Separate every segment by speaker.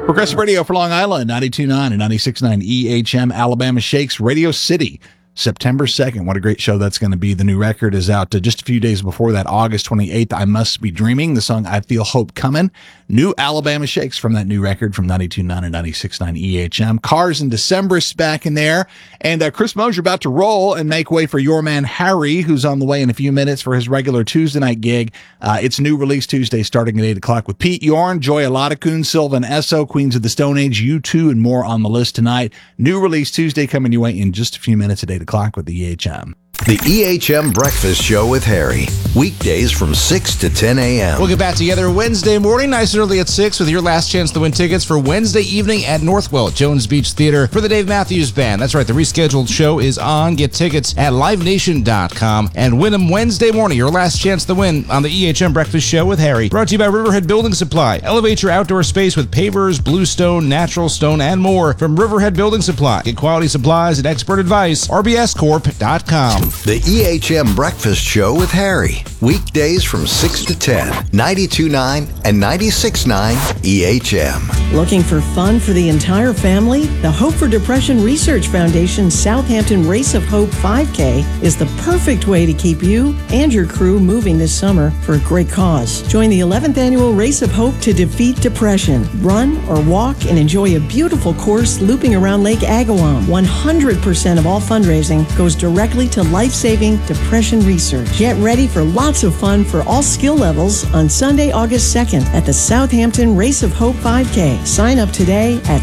Speaker 1: Progressive Radio for Long Island, 92.9 and 96.9 EHM, Alabama Shakes, Radio City, September 2nd. What a great show that's going to be. The new record is out just a few days before that, August 28th, I Must Be Dreaming, the song I Feel Hope Coming. New Alabama Shakes from that new record from 92.9 and 96.9 EHM. Cars and Decemberists back in there. And Chris Mosier about to roll and make way for your man Harry, who's on the way in a few minutes for his regular Tuesday night gig. It's New Release Tuesday starting at 8 o'clock with Pete Yorn, Joy Aladakun, Sylvan Esso, Queens of the Stone Age, U2, and more on the list tonight. New Release Tuesday coming your way in just a few minutes at 8 o'clock with the EHM.
Speaker 2: The EHM Breakfast Show with Harry. Weekdays from 6 to 10 a.m.
Speaker 3: We'll get back together Wednesday morning, nice and early at 6, with your last chance to win tickets for Wednesday evening at Northwell Jones Beach Theater for the Dave Matthews Band. That's right, the rescheduled show is on. Get tickets at livenation.com and win them Wednesday morning. Your last chance to win on the EHM Breakfast Show with Harry. Brought to you by Riverhead Building Supply. Elevate your outdoor space with pavers, bluestone, natural stone, and more from Riverhead Building Supply. Get quality supplies and expert advice. rbscorp.com.
Speaker 2: The EHM Breakfast Show with Harry. Weekdays from 6 to 10. 92.9 and 96.9 EHM.
Speaker 4: Looking for fun for the entire family? The Hope for Depression Research Foundation Southampton Race of Hope 5K is the perfect way to keep you and your crew moving this summer for a great cause. Join the 11th annual Race of Hope to defeat depression. Run or walk and enjoy a beautiful course looping around Lake Agawam. 100% of all fundraising goes directly to life-saving depression research. Get ready for lots of fun for all skill levels on Sunday, August 2nd at the Southampton Race of Hope 5K. Sign up today at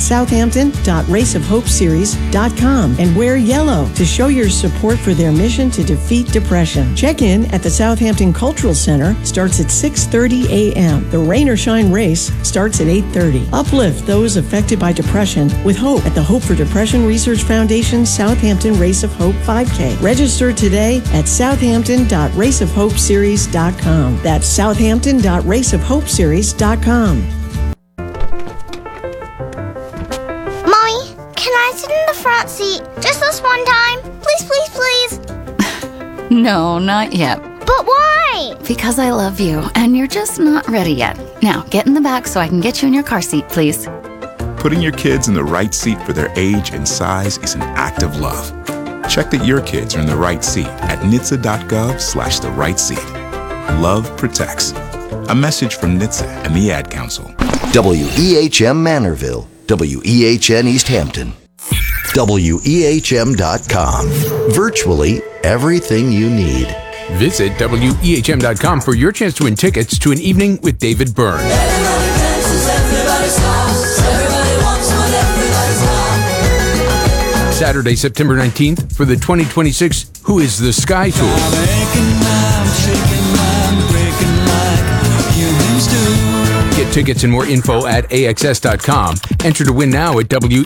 Speaker 4: southampton.raceofhopeseries.com and wear yellow to show your support for their mission to defeat depression. Check in at the Southampton Cultural Center. Starts at 6:30 a.m. The Rain or Shine race starts at 8:30. Uplift those affected by depression with hope at the Hope for Depression Research Foundation Southampton Race of Hope 5K. Register today at southampton.raceofhopeseries.com. That's southampton.raceofhopeseries.com.
Speaker 5: Mommy, can I sit in the front seat just this one time? Please, please, please.
Speaker 6: No, not yet.
Speaker 5: But why?
Speaker 6: Because I love you, and you're just not ready yet. Now, get in the back so I can get you in your car seat, please.
Speaker 7: Putting your kids in the right seat for their age and size is an act of love. Check that your kids are in the right seat at nhtsa.gov/the right seat. Love protects. A message from NHTSA and the Ad Council.
Speaker 2: WEHM Manorville. WEHN East Hampton. WEHM.com. Virtually everything you need.
Speaker 8: Visit WEHM.com for your chance to win tickets to an evening with David Byrne. Saturday, September 19th for the 2026 Who is the Sky Tour. Get tickets and more info at AXS.com. Enter to win now at WEHM.com.